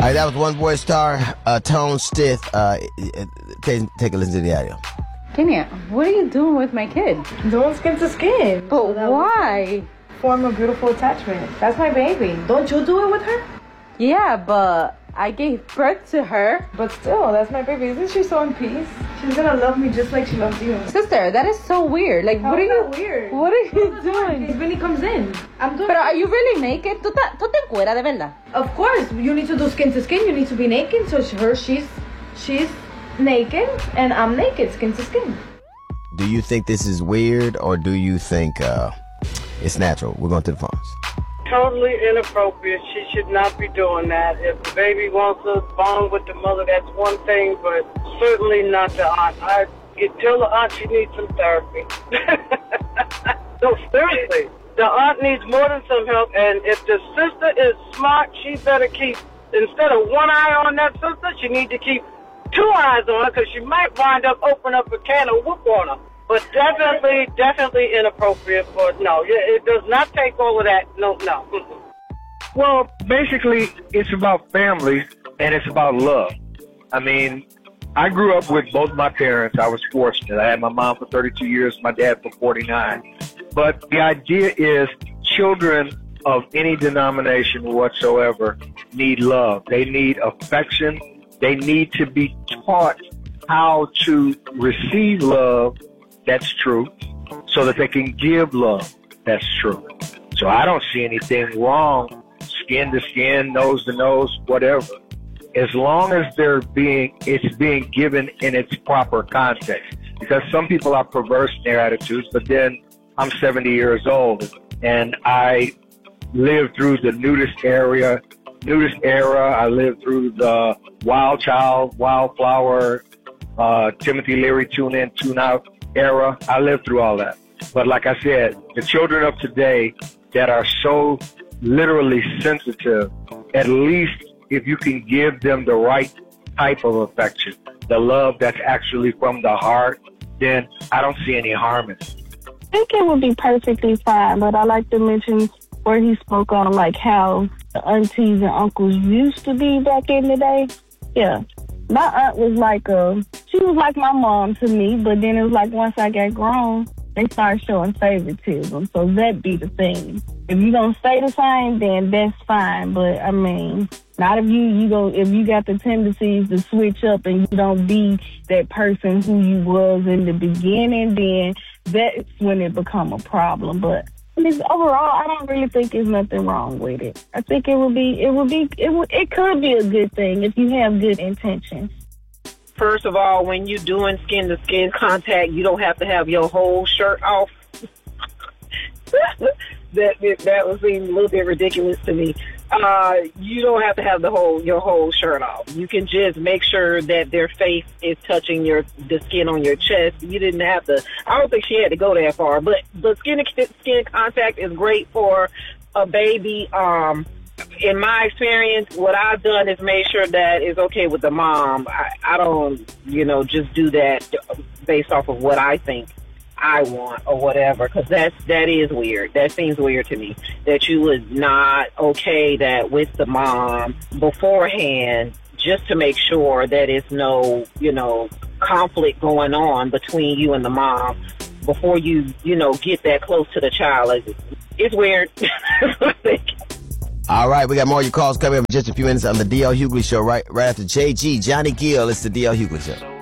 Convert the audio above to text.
right, that was One Boy Star, Tone Stith. Take a listen to the audio. Kenya, what are you doing with my kid? Doing skin to skin. But why? Form a beautiful attachment. That's my baby. Don't you do it with her? Yeah, but I gave birth to her. But still, that's my baby. Isn't she so in peace? She's gonna love me just like she loves you. Sister, that is so weird. Like, How what are is you that weird? What are you doing? Vinny comes in. I'm doing. But are you really naked? ¿Tú te encueras de verdad? Of course, you need to do skin to skin. You need to be naked. So she's naked and I'm naked, skin to skin. Do you think this is weird or do you think it's natural? We're going to the phones. Totally inappropriate. She should not be doing that. If the baby wants to bond with the mother, that's one thing, but certainly not the aunt. I tell the aunt she needs some therapy. No, seriously. The aunt needs more than some help, and if the sister is smart, she better keep, instead of one eye on that sister, she needs to keep two eyes on her, because she might wind up opening up a can of whoop on her. But definitely inappropriate. But no, it does not take all of that. No. Well, basically, it's about family and it's about love. I mean, I grew up with both my parents. I was fortunate. I had my mom for 32 years, my dad for 49. But the idea is children of any denomination whatsoever need love. They need affection. They need to be taught how to receive love. That's true, so that they can give love. That's true. So I don't see anything wrong, skin to skin, nose to nose, whatever. As long as it's being given in its proper context. Because some people are perverse in their attitudes, but then I'm 70 years old and I lived through the nudist era. I lived through the Wild Child, Wildflower, Timothy Leary Tune In, Tune Out era. I lived through all that. But like I said, the children of today that are so literally sensitive, at least if you can give them the right type of affection, the love that's actually from the heart, then I don't see any harm in it. I think it would be perfectly fine, but I like to mention where he spoke on like how the aunties and uncles used to be back in the day. Yeah. My aunt was she was like my mom to me, but then it was like once I got grown, they started showing favoritism. So that'd be the thing. If you don't stay the same, then that's fine. But I mean, not if if you got the tendencies to switch up and you don't be that person who you was in the beginning, then that's when it become a problem. But overall, I don't really think there's nothing wrong with it. I think it could be a good thing if you have good intentions. First of all, when you're doing skin-to-skin contact, you don't have to have your whole shirt off. That would seem a little bit ridiculous to me. You don't have to have your whole shirt off. You can just make sure that their face is touching the skin on your chest. You didn't have to. I don't think she had to go that far, but the skin contact is great for a baby. In my experience, what I've done is made sure that it's okay with the mom. I don't, just do that based off of what I think I want or whatever, because that is weird. That seems weird to me, that you would not okay that with the mom beforehand, just to make sure that it's no, conflict going on between you and the mom before you, get that close to the child. It's weird. All right, we got more of your calls coming up in just a few minutes on the D.L. Hughley Show right after JG, Johnny Gill. It's the D.L. Hughley Show.